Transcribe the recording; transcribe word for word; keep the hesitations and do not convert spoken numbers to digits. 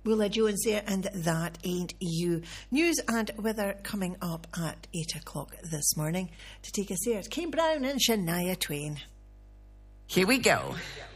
Willa Jones there, and That Ain't You. News and weather coming up at eight o'clock this morning. To take us there, it's Kane Brown and Shania Twain. Here we go.